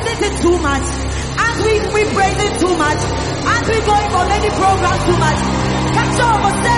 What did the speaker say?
praise it too much. As we praise it too much. As we going on any program too much. Catch up.